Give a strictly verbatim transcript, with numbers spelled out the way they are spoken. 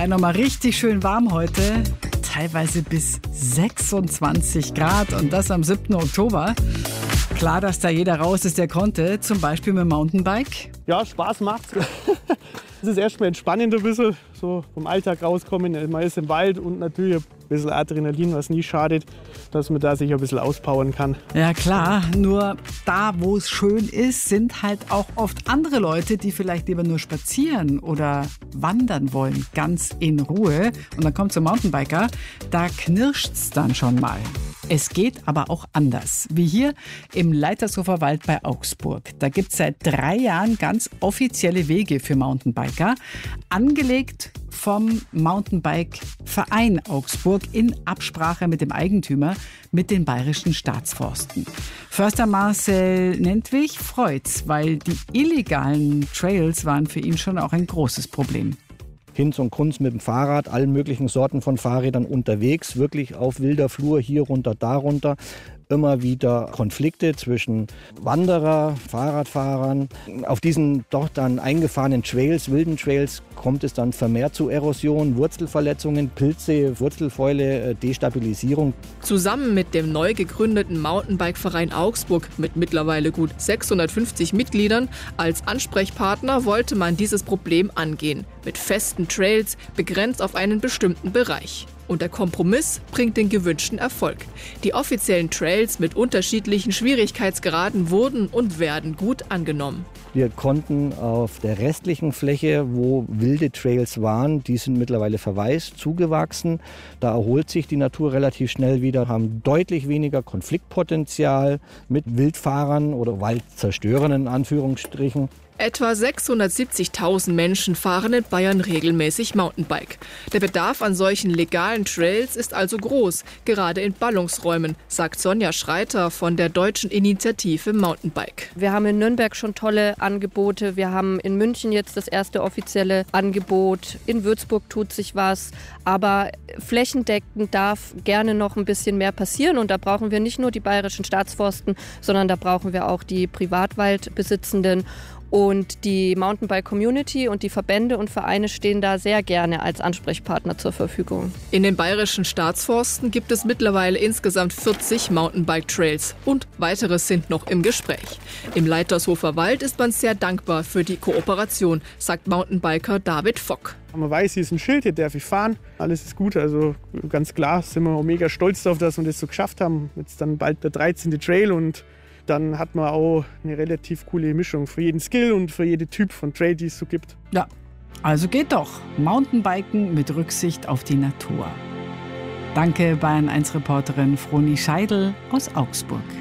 Ja, nochmal richtig schön warm heute. Teilweise bis sechsundzwanzig Grad und das am siebten Oktober. Klar, dass da jeder raus ist, der konnte. Zum Beispiel mit dem Mountainbike. Ja, Spaß macht's. Es ist erstmal entspannend ein bisschen, so vom Alltag rauskommen. Man ist im Wald und natürlich ein bisschen Adrenalin, was nie schadet, dass man da sich ein bisschen auspowern kann. Ja klar, nur da, wo es schön ist, sind halt auch oft andere Leute, die vielleicht lieber nur spazieren oder wandern wollen, ganz in Ruhe. Und dann kommt zum Mountainbiker, da knirscht's dann schon mal. Es geht aber auch anders, wie hier im Leitershofer Wald bei Augsburg. Da gibt es seit drei Jahren ganz offizielle Wege für Mountainbiker, angelegt vom Mountainbike-Verein Augsburg in Absprache mit dem Eigentümer, mit den Bayerischen Staatsforsten. Förster Marcel Nentwich freut's, weil die illegalen Trails waren für ihn schon auch ein großes Problem. Hinz und Kunz mit dem Fahrrad, allen möglichen Sorten von Fahrrädern unterwegs, wirklich auf wilder Flur, hier runter, da runter. Immer wieder Konflikte zwischen Wanderer, Fahrradfahrern. Auf diesen doch dann eingefahrenen Trails, wilden Trails, kommt es dann vermehrt zu Erosion, Wurzelverletzungen, Pilze, Wurzelfäule, Destabilisierung. Zusammen mit dem neu gegründeten Mountainbike-Verein Augsburg mit mittlerweile gut sechshundertfünfzig Mitgliedern als Ansprechpartner wollte man dieses Problem angehen. Mit festen Trails, begrenzt auf einen bestimmten Bereich. Und der Kompromiss bringt den gewünschten Erfolg. Die offiziellen Trails mit unterschiedlichen Schwierigkeitsgraden wurden und werden gut angenommen. Wir konnten auf der restlichen Fläche, wo wilde Trails waren, die sind mittlerweile verwaist, zugewachsen. Da erholt sich die Natur relativ schnell wieder, haben deutlich weniger Konfliktpotenzial mit Wildfahrern oder Waldzerstörern in Anführungsstrichen. Etwa sechshundertsiebzigtausend Menschen fahren in Bayern regelmäßig Mountainbike. Der Bedarf an solchen legalen Trails ist also groß, gerade in Ballungsräumen, sagt Sonja Schreiter von der deutschen Initiative Mountainbike. Wir haben in Nürnberg schon tolle Angebote. Wir haben in München jetzt das erste offizielle Angebot. In Würzburg tut sich was. Aber flächendeckend darf gerne noch ein bisschen mehr passieren. Und da brauchen wir nicht nur die Bayerischen Staatsforsten, sondern da brauchen wir auch die Privatwaldbesitzenden. Und die Mountainbike-Community und die Verbände und Vereine stehen da sehr gerne als Ansprechpartner zur Verfügung. In den Bayerischen Staatsforsten gibt es mittlerweile insgesamt vierzig Mountainbike-Trails und weitere sind noch im Gespräch. Im Leitershofer Wald ist man sehr dankbar für die Kooperation, sagt Mountainbiker David Fock. Man weiß, hier ist ein Schild, hier darf ich fahren, alles ist gut. Also ganz klar sind wir auch mega stolz darauf, dass wir das so geschafft haben. Jetzt dann bald der dreizehnte Trail und dann hat man auch eine relativ coole Mischung für jeden Skill und für jeden Typ von Trail, die es so gibt. Ja, also geht doch. Mountainbiken mit Rücksicht auf die Natur. Danke Bayern eins Reporterin Froni Scheidel aus Augsburg.